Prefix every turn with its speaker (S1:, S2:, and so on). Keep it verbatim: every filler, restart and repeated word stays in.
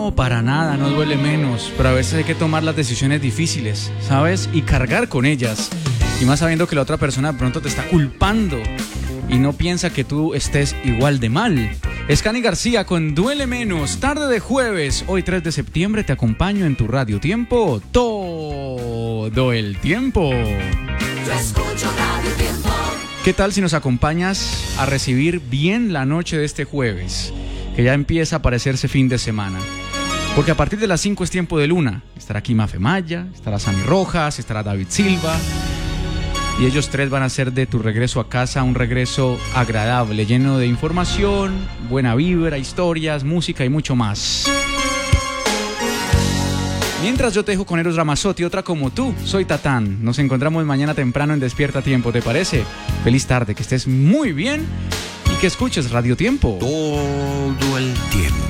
S1: No, para nada, no duele menos, pero a veces hay que tomar las decisiones difíciles, ¿sabes? Y cargar con ellas. Y más sabiendo que la otra persona de pronto te está culpando y no piensa que tú estés igual de mal. Es Cani García con Duele Menos, tarde de jueves. Hoy tres de septiembre te acompaño en tu Radio Tiempo todo el tiempo.
S2: Yo escucho Radio Tiempo.
S1: ¿Qué tal si nos acompañas a recibir bien la noche de este jueves? Que ya empieza a parecerse fin de semana. Porque a partir de las cinco es tiempo de luna. Estará aquí Mafe Maya, estará Sammy Rojas, estará David Silva. Y ellos tres van a hacer de tu regreso a casa un regreso agradable, lleno de información, buena vibra, historias, música y mucho más. Mientras yo te dejo con Eros Ramazzotti, otra como tú, soy Tatán. Nos encontramos mañana temprano en Despierta Tiempo, ¿te parece? Feliz tarde, que estés muy bien y que escuches Radio Tiempo
S3: todo el tiempo.